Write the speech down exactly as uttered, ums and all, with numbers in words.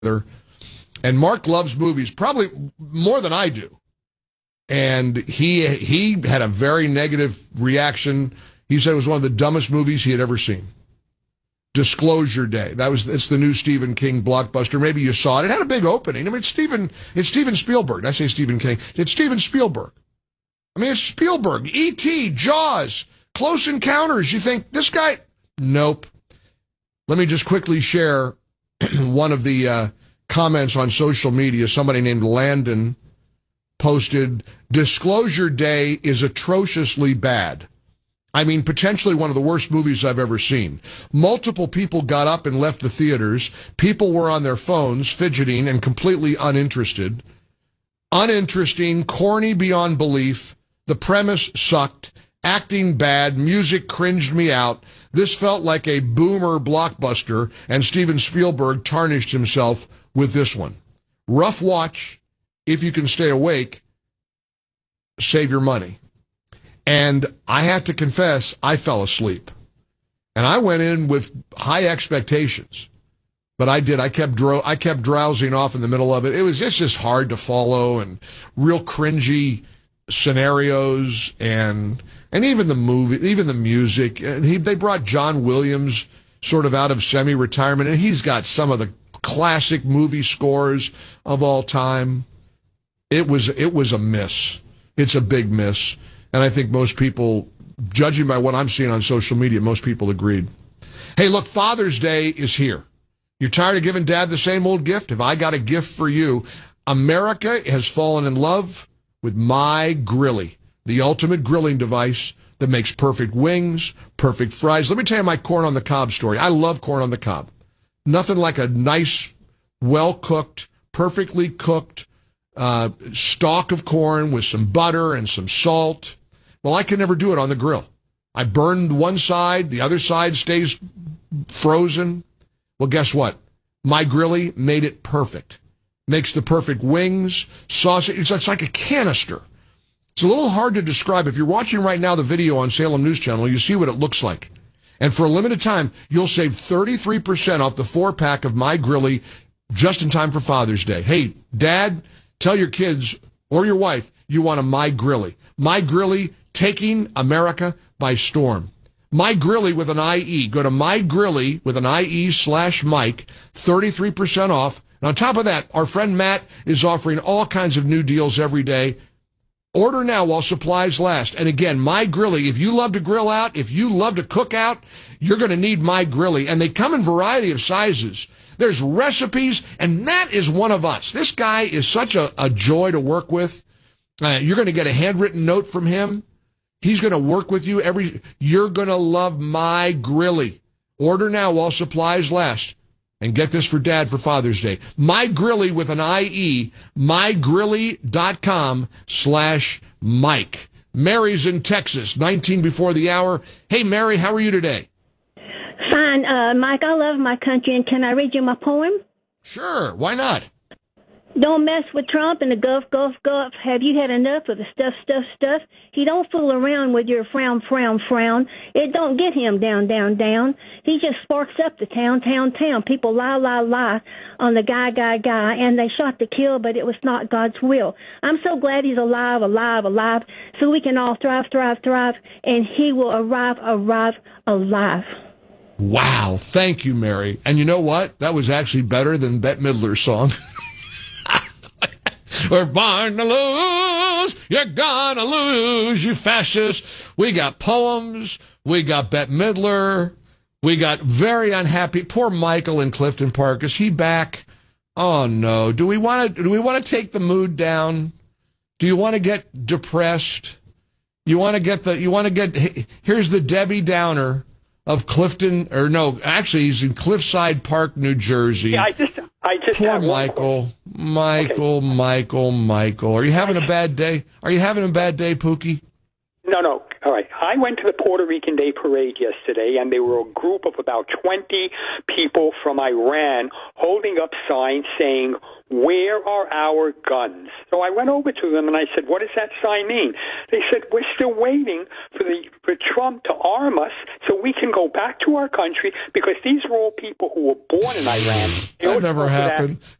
And Mark loves movies probably more than I do. And he he had a very negative reaction. He said it was one of the dumbest movies he had ever seen. Disclosure Day. That was it's the new Stephen King blockbuster. Maybe you saw it. It had a big opening. I mean, it's Stephen it's Steven Spielberg. I say Stephen King. It's Steven Spielberg. I mean, it's Spielberg. E T, Jaws, Close Encounters. You think this guy? Nope. Let me just quickly share one of the uh, comments on social media. Somebody named Landon posted, Disclosure Day is atrociously bad. I mean, potentially one of the worst movies I've ever seen. Multiple people got up and left the theaters. People were on their phones, fidgeting and completely uninterested. Uninteresting, corny beyond belief. The premise sucked. Acting bad. Music cringed me out. This felt like a boomer blockbuster, and Steven Spielberg tarnished himself with this one. Rough watch. If you can stay awake, save your money. And I have to confess, I fell asleep. And I went in with high expectations. But I did. I kept dro- I kept drowsing off in the middle of it. It was just, just hard to follow and real cringy scenarios and and even the movie, even the music. He, they brought John Williams sort of out of semi-retirement, and he's got some of the classic movie scores of all time. It was it was a miss. It's a big miss. And I think most people, judging by what I'm seeing on social media, most people agreed. Hey, look, Father's Day is here. You're tired of giving Dad the same old gift? Have I got a gift for you? America has fallen in love with My Grilly, the ultimate grilling device that makes perfect wings, perfect fries. Let me tell you my corn on the cob story. I love corn on the cob. Nothing like a nice, well-cooked, perfectly cooked uh, stalk of corn with some butter and some salt. Well, I can never do it on the grill. I burn one side, the other side stays frozen. Well, guess what? My Grilly made it perfect. Makes the perfect wings, sausage. It's, it's like a canister. It's a little hard to describe. If you're watching right now the video on Salem News Channel, you see what it looks like. And for a limited time, you'll save thirty-three percent off the four-pack of My Grilly just in time for Father's Day. Hey, Dad, tell your kids or your wife you want a My Grilly. My Grilly, taking America by storm. My Grilly with an I E. Go to My Grilly with an I E slash Mike, thirty-three percent off. And on top of that, our friend Matt is offering all kinds of new deals every day. Order now while supplies last. And again, My Grilly, if you love to grill out, if you love to cook out, you're going to need My Grilly. And they come in a variety of sizes. There's recipes, and Matt is one of us. This guy is such a, a joy to work with. Uh, you're going to get a handwritten note from him. He's going to work with you every. You're going to love My Grilly. Order now while supplies last. And get this for Dad for Father's Day. My Grilly with an I E, mygrilly.com slash Mike. Mary's in Texas, nineteen before the hour. Hey, Mary, how are you today? Fine, uh, Mike. I love my country, and can I read you my poem? Sure, why not? Don't mess with Trump and the Gulf, Gulf, Gulf. Have you had enough of the stuff, stuff, stuff? He don't fool around with your frown, frown, frown. It don't get him down, down, down. He just sparks up the town, town, town. People lie, lie, lie on the guy, guy, guy, and they shot to kill, but it was not God's will. I'm so glad he's alive, alive, alive, so we can all thrive, thrive, thrive, and he will arrive, arrive, alive. Wow, thank you, Mary. And you know what? That was actually better than Bette Midler's song. We're born to lose. You're gonna lose, you fascist. We got poems. We got Bette Midler. We got very unhappy. Poor Michael in Clifton Park. Is he back? Oh no. Do we want to? Do we want to take the mood down? Do you want to get depressed? You want to get the? You want to get? Here's the Debbie Downer of Clifton, or no, actually he's in Cliffside Park, New Jersey. Yeah, I just, I just Poor have Michael, Michael, okay. Michael, Michael. Are you having a bad day? Are you having a bad day, Pookie? No, no. All right. I went to the Puerto Rican Day Parade yesterday, and there were a group of about twenty people from Iran holding up signs saying, "Where are our guns?" So I went over to them and I said, "What does that sign mean?" They said, "We're still waiting for the for Trump to arm us so we can go back to our country, because these are all people who were born in Iran." That never happened.